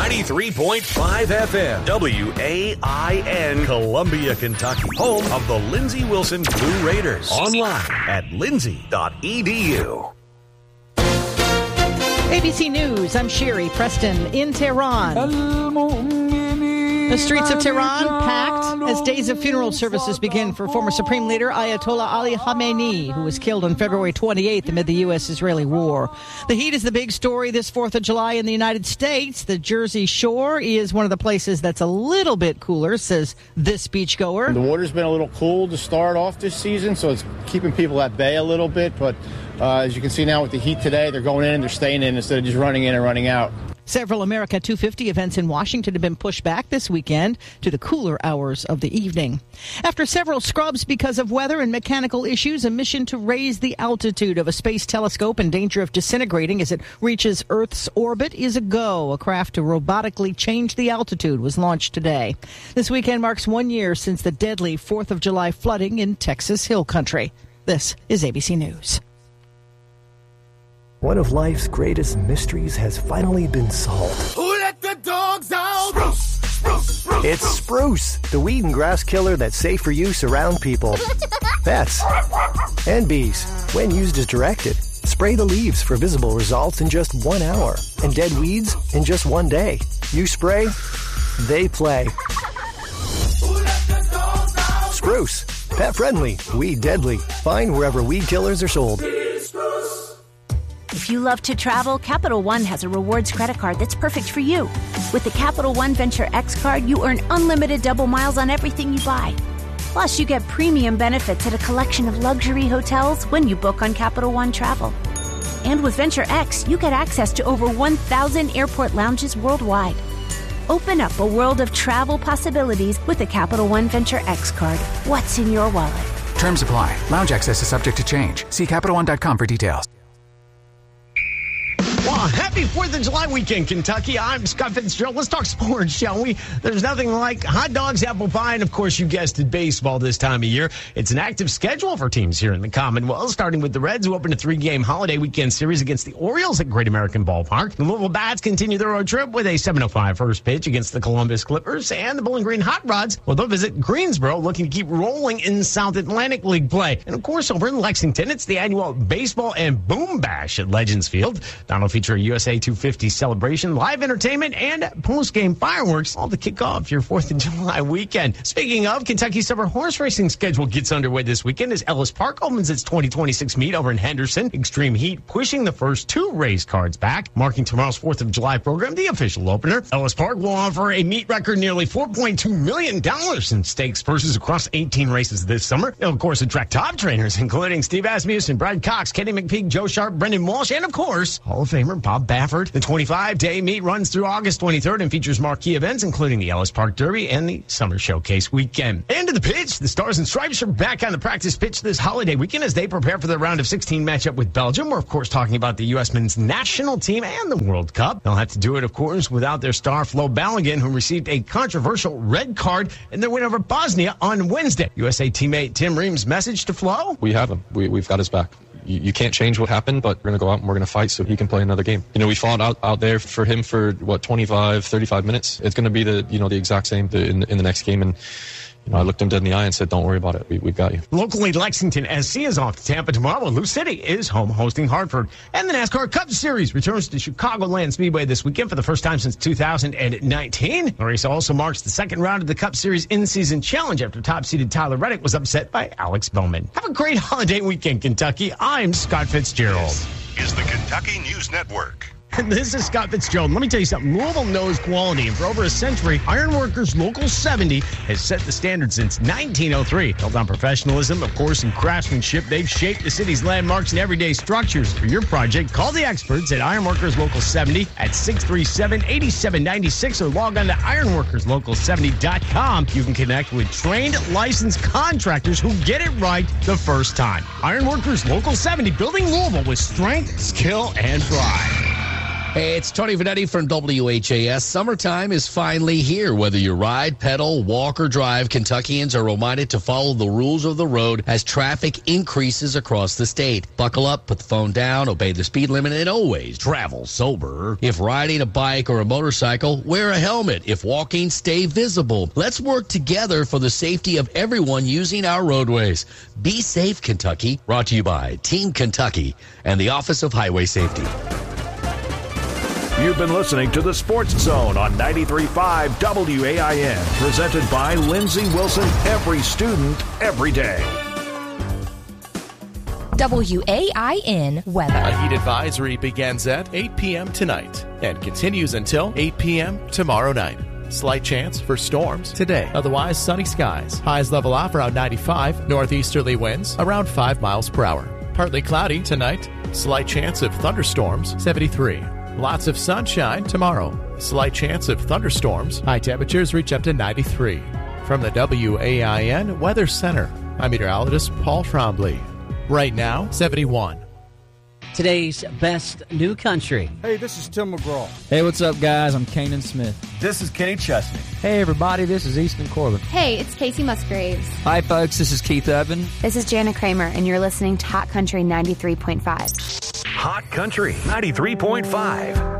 93.5 FM, WAIN, Columbia, Kentucky. Home of the Lindsey Wilson Blue Raiders. Online at lindsey.edu. ABC News, I'm Sherry Preston in Tehran. The streets of Tehran packed as days of funeral services begin for former Supreme Leader Ayatollah Ali Khamenei, who was killed on February 28th amid the U.S.-Israeli war. The heat is the big story this 4th of July in the United States. The Jersey Shore is one of the places that's a little bit cooler, says this beachgoer. The water's been a little cool to start off this season, so it's keeping people at bay a little bit. But as you can see now with the heat today, they're going in and they're staying in instead of just running in and running out. Several America 250 events in Washington have been pushed back this weekend to the cooler hours of the evening. After several scrubs because of weather and mechanical issues, a mission to raise the altitude of a space telescope in danger of disintegrating as it reaches Earth's orbit is a go. A craft to robotically change the altitude was launched today. This weekend marks 1 year since the deadly 4th of July flooding in Texas Hill Country. This is ABC News. One of life's greatest mysteries has finally been solved. Who let the dogs out? Spruce, spruce, spruce. It's Spruce, the weed and grass killer that's safe for use around people, pets, and bees. When used as directed, spray the leaves for visible results in just 1 hour and dead weeds in just 1 day. You spray, they play. Who let the dogs out? Spruce, pet friendly, weed deadly. Find wherever weed killers are sold. If you love to travel, Capital One has a rewards credit card that's perfect for you. With the Capital One Venture X card, you earn unlimited double miles on everything you buy. Plus, you get premium benefits at a collection of luxury hotels when you book on Capital One Travel. And with Venture X, you get access to over 1,000 airport lounges worldwide. Open up a world of travel possibilities with the Capital One Venture X card. What's in your wallet? Terms apply. Lounge access is subject to change. See CapitalOne.com for details. Well, happy 4th of July weekend, Kentucky. I'm Scott Fitzgerald. Let's talk sports, shall we? There's nothing like hot dogs, apple pie, and, of course, you guessed it, baseball this time of year. It's an active schedule for teams here in the Commonwealth, starting with the Reds, who opened a 3-game holiday weekend series against the Orioles at Great American Ballpark. The Louisville Bats continue their road trip with a 7:05 first pitch against the Columbus Clippers. And the Bowling Green Hot Rods, well, they'll visit Greensboro, looking to keep rolling in South Atlantic League play. And, of course, over in Lexington, it's the annual Baseball and Boom Bash at Legends Field. That'll feature a USA 250 celebration, live entertainment, and post-game fireworks, all to kick off your 4th of July weekend. Speaking of, Kentucky's summer horse racing schedule gets underway this weekend as Ellis Park opens its 2026 meet over in Henderson. Extreme Heat pushing the first 2 race cards back, marking tomorrow's 4th of July program, the official opener. Ellis Park will offer a meet record nearly $4.2 million in stakes purses across 18 races this summer. They'll, of course, attract top trainers, including Steve Asmussen, Brad Cox, Kenny McPeak, Joe Sharp, Brendan Walsh, and, of course, Hall of Famer Bob Baffert. The 25-day meet runs through August 23rd and features marquee events, including the Ellis Park Derby and the Summer Showcase weekend. And to the pitch, the Stars and Stripes are back on the practice pitch this holiday weekend as they prepare for the round of 16 matchup with Belgium. We're, of course, talking about the U.S. men's national team and the World Cup. They'll have to do it, of course, without their star Flo Balogun, who received a controversial red card in their win over Bosnia on Wednesday. USA teammate Tim Ream's message to Flo? We have him. We've got his back. You can't change what happened, but we're going to go out and we're going to fight so he can play another game. You know, we fought out there for him for 25, 35 minutes. It's going to be the exact same in the next game. And, you know, I looked him dead in the eye and said, don't worry about it. We've got you. Locally, Lexington SC is off to Tampa tomorrow. Lou City is home hosting Hartford. And the NASCAR Cup Series returns to Chicagoland Speedway this weekend for the first time since 2019. The race also marks the second round of the Cup Series in-season challenge after top-seeded Tyler Reddick was upset by Alex Bowman. Have a great holiday weekend, Kentucky. I'm Scott Fitzgerald. This is the Kentucky News Network. This is Scott Fitzgerald. Let me tell you something. Louisville knows quality, and for over a century, Ironworkers Local 70 has set the standard since 1903. Built on professionalism, of course, and craftsmanship, they've shaped the city's landmarks and everyday structures. For your project, call the experts at Ironworkers Local 70 at 637-8796 or log on to ironworkerslocal70.com. You can connect with trained, licensed contractors who get it right the first time. Ironworkers Local 70, building Louisville with strength, skill, and pride. Hey, it's Tony Vanetti from WHAS. Summertime is finally here. Whether you ride, pedal, walk, or drive, Kentuckians are reminded to follow the rules of the road as traffic increases across the state. Buckle up, put the phone down, obey the speed limit, and always travel sober. If riding a bike or a motorcycle, wear a helmet. If walking, stay visible. Let's work together for the safety of everyone using our roadways. Be safe, Kentucky. Brought to you by Team Kentucky and the Office of Highway Safety. You've been listening to the Sports Zone on 93.5 WAIN, presented by Lindsey Wilson, every student, every day. WAIN weather. A heat advisory begins at 8 p.m. tonight and continues until 8 p.m. tomorrow night. Slight chance for storms today. Otherwise, sunny skies. Highs level off around 95. Northeasterly winds around 5 miles per hour. Partly cloudy tonight. Slight chance of thunderstorms, 73. Lots of sunshine tomorrow. Slight chance of thunderstorms. High temperatures reach up to 93. From the WAIN Weather Center, I'm meteorologist Paul Trombley. Right now, 71. Today's best new country. Hey, this is Tim McGraw. Hey, what's up, guys? I'm Kanan Smith. This is Kenny Chesney. Hey, everybody, this is Easton Corbin. Hey, it's Casey Musgraves. Hi, folks, this is Keith Urban. This is Jana Kramer, and you're listening to Hot Country 93.5. Hot Country 93.5.